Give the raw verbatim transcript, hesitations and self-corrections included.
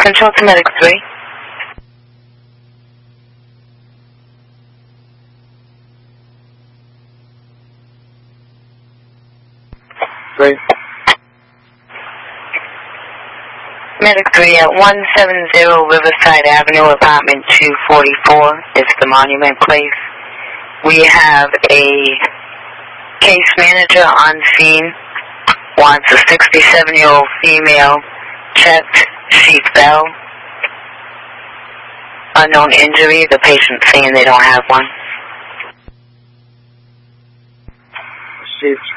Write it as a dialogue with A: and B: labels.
A: Control to Medic three.
B: Three.
A: Medic three at one seventy Riverside Avenue, apartment two forty-four. It's the Monument Place. We have a case manager on scene. Wants a sixty-seven-year-old female checked. She fell. Unknown injury. The patient's saying they don't have one.
B: She's